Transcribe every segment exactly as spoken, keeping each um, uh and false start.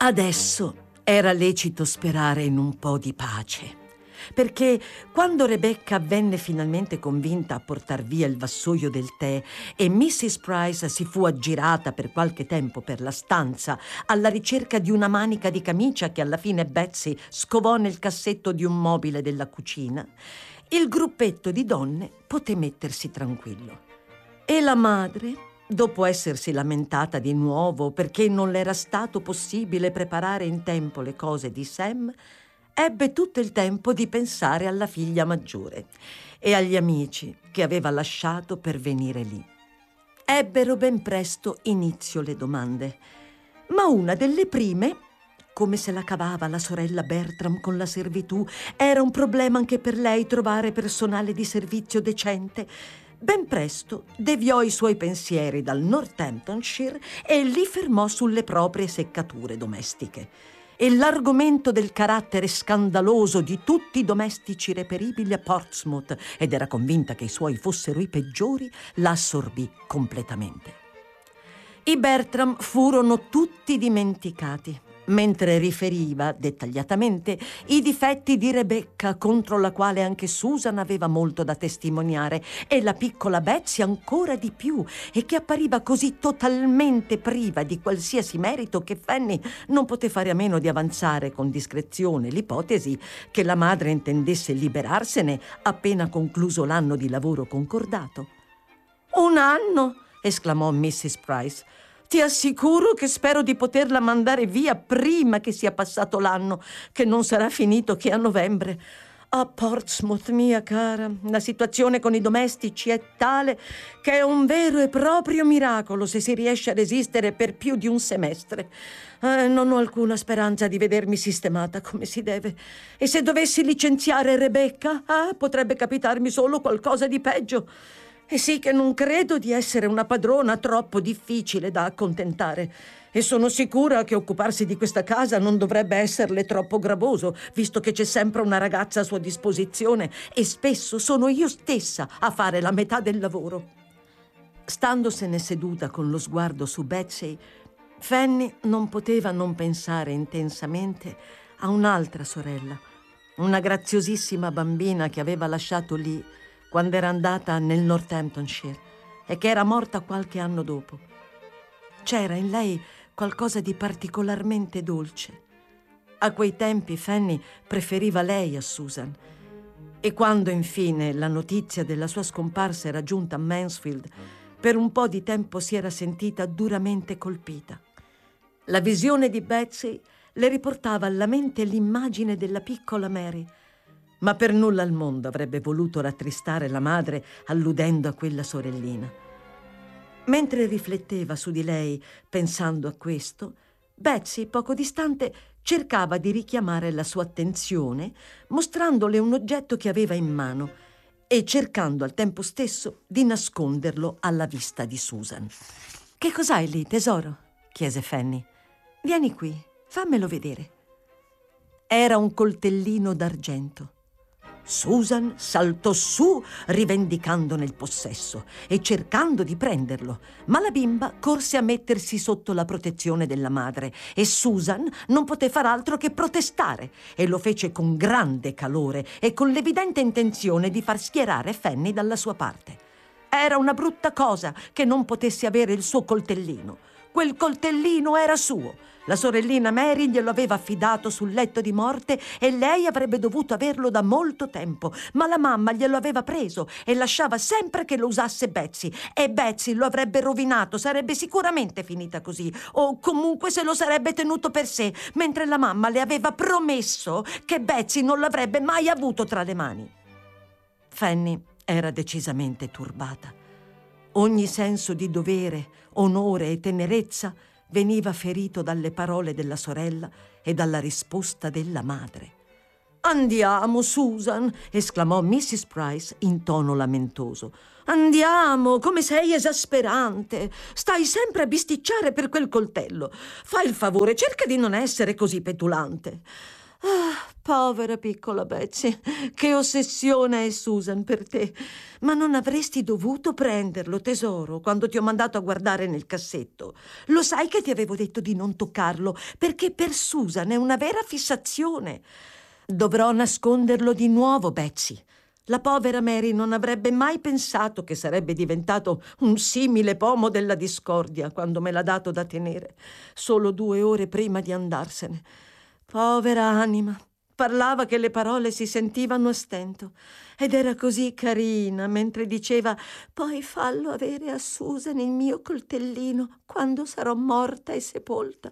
Adesso era lecito sperare in un po' di pace, perché quando Rebecca venne finalmente convinta a portar via il vassoio del tè e missus Price si fu aggirata per qualche tempo per la stanza alla ricerca di una manica di camicia che alla fine Betsy scovò nel cassetto di un mobile della cucina, il gruppetto di donne poté mettersi tranquillo. E la madre, dopo essersi lamentata di nuovo perché non le era stato possibile preparare in tempo le cose di Sam, ebbe tutto il tempo di pensare alla figlia maggiore e agli amici che aveva lasciato per venire lì. Ebbero ben presto inizio le domande, ma una delle prime, come se la cavava la sorella Bertram con la servitù, era un problema anche per lei trovare personale di servizio decente. Ben presto deviò i suoi pensieri dal Northamptonshire e li fermò sulle proprie seccature domestiche. E l'argomento del carattere scandaloso di tutti i domestici reperibili a Portsmouth, ed era convinta che i suoi fossero i peggiori, la assorbì completamente. I Bertram furono tutti dimenticati, mentre riferiva dettagliatamente i difetti di Rebecca, contro la quale anche Susan aveva molto da testimoniare, e la piccola Betsy ancora di più, e che appariva così totalmente priva di qualsiasi merito che Fanny non poté fare a meno di avanzare con discrezione l'ipotesi che la madre intendesse liberarsene appena concluso l'anno di lavoro concordato. «Un anno!» esclamò missus Price. «Ti assicuro che spero di poterla mandare via prima che sia passato l'anno, che non sarà finito che a novembre. A Portsmouth, mia cara, la situazione con i domestici è tale che è un vero e proprio miracolo se si riesce a resistere per più di un semestre. Eh, non ho alcuna speranza di vedermi sistemata come si deve. E se dovessi licenziare Rebecca, eh, potrebbe capitarmi solo qualcosa di peggio. E sì che non credo di essere una padrona troppo difficile da accontentare, e sono sicura che occuparsi di questa casa non dovrebbe esserle troppo gravoso, visto che c'è sempre una ragazza a sua disposizione e spesso sono io stessa a fare la metà del lavoro». Standosene seduta con lo sguardo su Betsy, Fanny non poteva non pensare intensamente a un'altra sorella, una graziosissima bambina che aveva lasciato lì quando era andata nel Northamptonshire e che era morta qualche anno dopo. C'era in lei qualcosa di particolarmente dolce. A quei tempi Fanny preferiva lei a Susan, e quando infine la notizia della sua scomparsa era giunta a Mansfield, per un po' di tempo si era sentita duramente colpita. La visione di Betsy le riportava alla mente l'immagine della piccola Mary, ma per nulla al mondo avrebbe voluto rattristare la madre alludendo a quella sorellina. Mentre rifletteva su di lei, pensando a questo, Betsy, poco distante, cercava di richiamare la sua attenzione, mostrandole un oggetto che aveva in mano e cercando al tempo stesso di nasconderlo alla vista di Susan. «Che cos'hai lì, tesoro?» chiese Fanny. «Vieni qui, fammelo vedere». Era un coltellino d'argento. Susan saltò su rivendicandone il possesso e cercando di prenderlo, ma la bimba corse a mettersi sotto la protezione della madre e Susan non poté far altro che protestare, e lo fece con grande calore e con l'evidente intenzione di far schierare Fanny dalla sua parte. Era una brutta cosa che non potesse avere il suo coltellino. Quel coltellino era suo. La sorellina Mary glielo aveva affidato sul letto di morte e lei avrebbe dovuto averlo da molto tempo, ma la mamma glielo aveva preso e lasciava sempre che lo usasse Betsy, e Betsy lo avrebbe rovinato, sarebbe sicuramente finita così, o comunque se lo sarebbe tenuto per sé, mentre la mamma le aveva promesso che Betsy non l'avrebbe mai avuto tra le mani. Fanny era decisamente turbata. Ogni senso di dovere, onore e tenerezza veniva ferito dalle parole della sorella e dalla risposta della madre. «Andiamo, Susan!» esclamò missus Price in tono lamentoso. «Andiamo, come sei esasperante! Stai sempre a bisticciare per quel coltello. Fai il favore, cerca di non essere così petulante. Ah, povera piccola Betsy, che ossessione è Susan per te. Ma non avresti dovuto prenderlo, tesoro, quando ti ho mandato a guardare nel cassetto. Lo sai che ti avevo detto di non toccarlo, perché per Susan è una vera fissazione. Dovrò nasconderlo di nuovo, Betsy. La povera Mary non avrebbe mai pensato che sarebbe diventato un simile pomo della discordia quando me l'ha dato da tenere, solo due ore prima di andarsene. Povera anima, parlava che le parole si sentivano a stento ed era così carina mentre diceva: poi fallo avere a Susan il mio coltellino quando sarò morta e sepolta.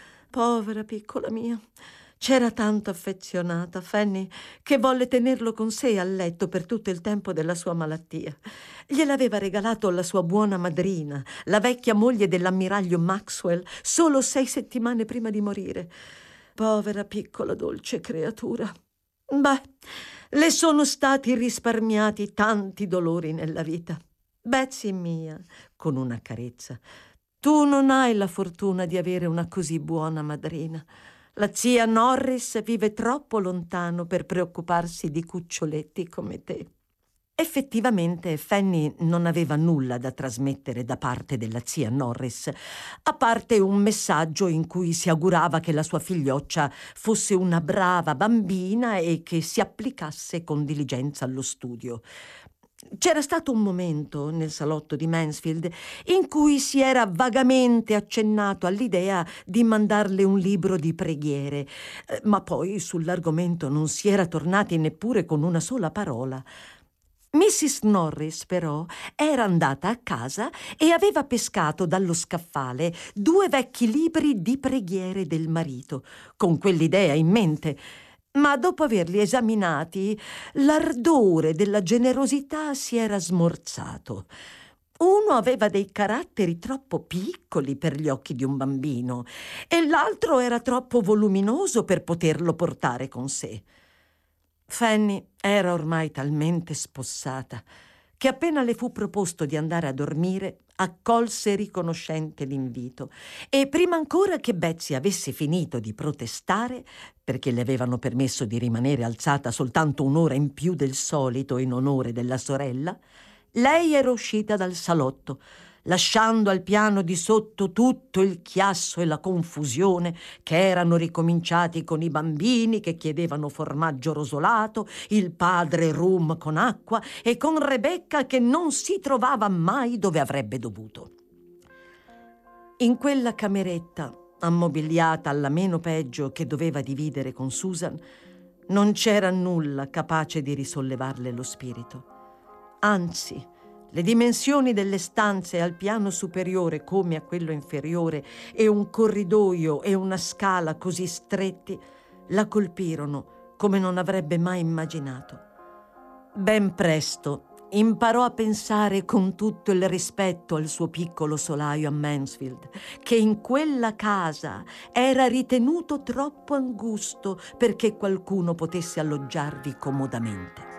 Povera piccola mia. C'era tanto affezionata, Fanny, che volle tenerlo con sé a letto per tutto il tempo della sua malattia. Gliel'aveva regalato la sua buona madrina, la vecchia moglie dell'ammiraglio Maxwell, solo sei settimane prima di morire. Povera piccola dolce creatura. Beh, le sono stati risparmiati tanti dolori nella vita. Betsy mia, con una carezza, tu non hai la fortuna di avere una così buona madrina. La zia Norris vive troppo lontano per preoccuparsi di cuccioletti come te. Effettivamente Fanny non aveva nulla da trasmettere da parte della zia Norris, a parte un messaggio in cui si augurava che la sua figlioccia fosse una brava bambina e che si applicasse con diligenza allo studio. C'era stato un momento nel salotto di Mansfield in cui si era vagamente accennato all'idea di mandarle un libro di preghiere, eh, ma poi sull'argomento non si era tornati neppure con una sola parola. missis Norris, però, era andata a casa e aveva pescato dallo scaffale due vecchi libri di preghiere del marito, con quell'idea in mente. Ma dopo averli esaminati, l'ardore della generosità si era smorzato. Uno aveva dei caratteri troppo piccoli per gli occhi di un bambino e l'altro era troppo voluminoso per poterlo portare con sé. Fanny era ormai talmente spossata che appena le fu proposto di andare a dormire, accolse riconoscente l'invito e prima ancora che Betsy avesse finito di protestare, perché le avevano permesso di rimanere alzata soltanto un'ora in più del solito in onore della sorella, lei era uscita dal salotto, lasciando al piano di sotto tutto il chiasso e la confusione che erano ricominciati con i bambini che chiedevano formaggio rosolato, il padre rum con acqua e con Rebecca che non si trovava mai dove avrebbe dovuto. In quella cameretta, ammobiliata alla meno peggio che doveva dividere con Susan, non c'era nulla capace di risollevarle lo spirito. Anzi, le dimensioni delle stanze al piano superiore come a quello inferiore e un corridoio e una scala così stretti la colpirono come non avrebbe mai immaginato. Ben presto imparò a pensare con tutto il rispetto al suo piccolo solaio a Mansfield, che in quella casa era ritenuto troppo angusto perché qualcuno potesse alloggiarvi comodamente.